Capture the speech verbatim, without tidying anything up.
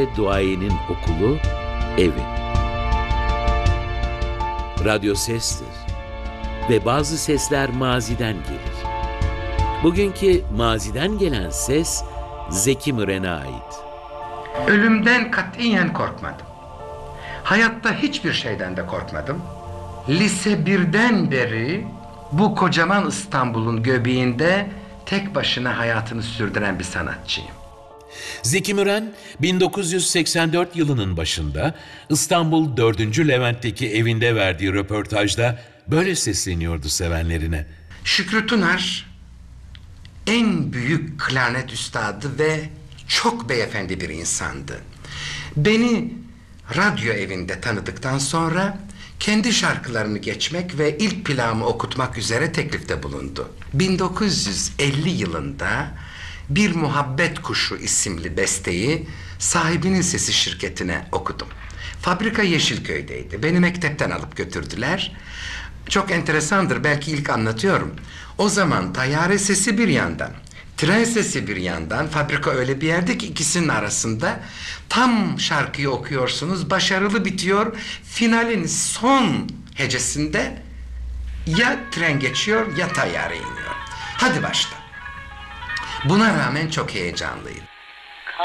ve duayenin okulu, evi. Radyo sestir ve bazı sesler maziden gelir. Bugünkü maziden gelen ses Zeki Müren'e ait. Ölümden katiyen korkmadım. Hayatta hiçbir şeyden de korkmadım. Lise birden beri bu kocaman İstanbul'un göbeğinde tek başına hayatını sürdüren bir sanatçıyım. Zeki Müren, bin dokuz yüz seksen dört yılının başında İstanbul dördüncü Levent'teki evinde verdiği röportajda böyle sesleniyordu sevenlerine. Şükrü Tunar en büyük klarnet üstadı ve çok beyefendi bir insandı. Beni radyo evinde tanıdıktan sonra kendi şarkılarını geçmek ve ilk plağımı okutmak üzere teklifte bulundu. bin dokuz yüz elli yılında Bir Muhabbet Kuşu isimli besteyi Sahibinin Sesi şirketine okudum. Fabrika Yeşilköy'deydi. Beni mektepten alıp götürdüler. Çok enteresandır, belki ilk anlatıyorum. O zaman tayyare sesi bir yandan, tren sesi bir yandan, fabrika öyle bir yerde ki ikisinin arasında tam şarkıyı okuyorsunuz, başarılı bitiyor, finalin son hecesinde ya tren geçiyor ya tayyare iniyor. Hadi başla. Buna rağmen çok heyecanlıyım.